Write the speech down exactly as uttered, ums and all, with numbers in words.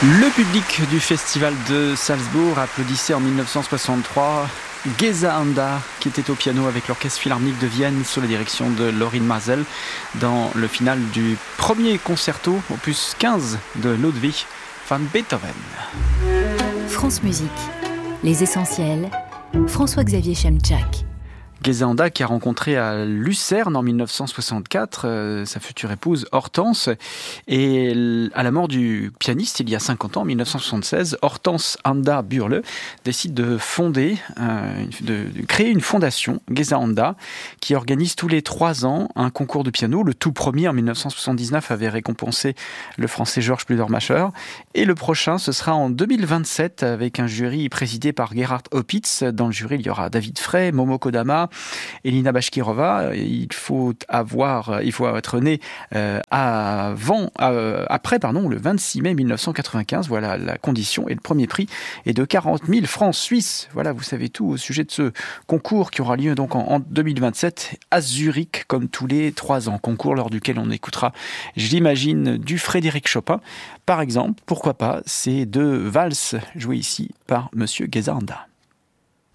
Le public du festival de Salzbourg applaudissait en mille neuf cent soixante-trois Geza Anda, qui était au piano avec l'Orchestre Philharmonique de Vienne sous la direction de Lorin Maazel dans le final du premier concerto, opus quinze de Ludwig van Beethoven. France Musique, les essentiels, François-Xavier Chemchak. Geza Anda qui a rencontré à Lucerne en mille neuf cent soixante-quatre euh, sa future épouse Hortense, et à la mort du pianiste il y a cinquante ans, en mille neuf cent soixante-seize, Hortense Anda Burle décide de fonder, euh, de, de créer une fondation, Geza Anda, qui organise tous les trois ans un concours de piano. Le tout premier en mille neuf cent soixante-dix-neuf avait récompensé le français Georges Pludermacher, et le prochain ce sera en deux mille vingt-sept avec un jury présidé par Gerhard Opitz. Dans le jury il y aura David Frey, Momo Kodama, Elina Bashkirova. Il faut avoir, il faut être né euh, avant, euh, après, pardon, le vingt-six mai mille neuf cent quatre-vingt-quinze. Voilà la condition. Et le premier prix est de quarante mille francs suisses. Voilà, vous savez tout au sujet de ce concours qui aura lieu donc en, en deux mille vingt-sept à Zurich, comme tous les trois ans. Concours lors duquel on écoutera, je l'imagine, du Frédéric Chopin, par exemple. Pourquoi pas ces deux valses jouées ici par Monsieur Geza Anda.